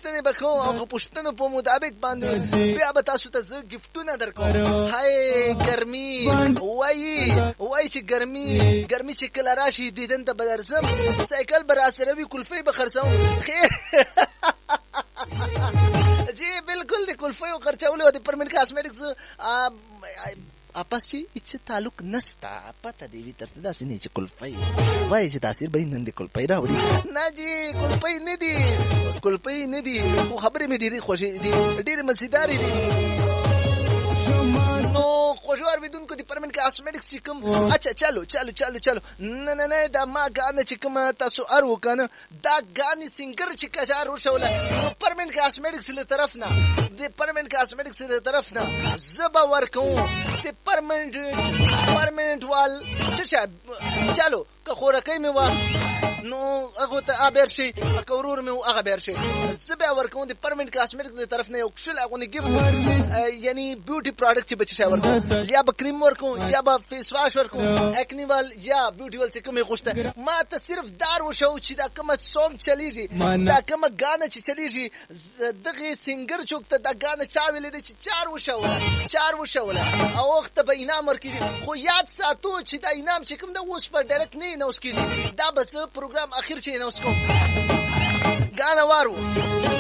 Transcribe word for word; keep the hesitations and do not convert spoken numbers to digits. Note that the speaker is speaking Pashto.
پوښتنې به کوم او پوښتنو په مطابق باندې بیا به تاسو ته زه ګفټونه درکوم. هاي ګرمي وایي وایي چې ګرمي ګرمي چې کله راشي دیدن ته به درځم، سایکل به راسره وي، کلفۍ به خرڅوم. خیر جی بالکل د کلفیو خرچولو د پرمنټ کاسمیټکس اپس چې هیڅ تعلق نستا. پته دی وی ته داسې نه چې کلفی وایي چې تاثیر به نن د کلفی راوړي. نه جی کلفی نه دي، کلفی نه دي، خو خبرې مې ډېرې خوښې دي، ډېرې مزیدارې دي. نو خوشوار بدونکو دی پرمنټ کاسمیټکس چې کوم اچھا چلو چلو چلو چلو نه نه نه دا ما غانه چې کوم تاسو ار وکنه دا غاني سنگر چې کشار وشوله پرمنټ کاسمیټکس له طرف نه دی پرمنټ کاسمیټکس له طرف نه زبا ورکو دی پرمنټ پرمنټ وال چې چلو که خورکې مې وا نو هغه ته ابر شي اکورور مې هغه بیر شي زبا ورکو دی پرمنټ کاسمیټکس له طرف نه یو کشل هغه نه ګیفټ یعنی بیوټي پروډکټ چې بچ شاور کو یا به کریم ورکو یا به فیس واش ورکو اکنی وال یا بیوټي وال چې کومه خوشته. ما ته صرف دار وشو چې دا کومه سونګ چلیږي، دا کومه غانه چې چلیږي دغه سنگر چوکته دا غانه چا ویلې دي چې چار وشوله چار وشوله او وخت به انعام ورکړي. خو یاد ساتو چې دا انعام چې کوم دا اوس پر ډایرکټ نه نوس کیږي، دا بس پروګرام اخر چې نوس کوم غانه وارو